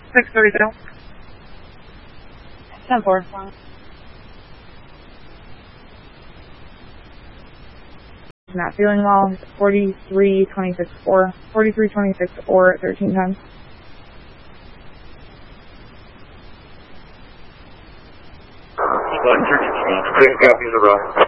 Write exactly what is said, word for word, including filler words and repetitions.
six thirty-two. ten four. Not feeling well. forty-three twenty-six or forty-three twenty-six or thirteen times. Copy the row.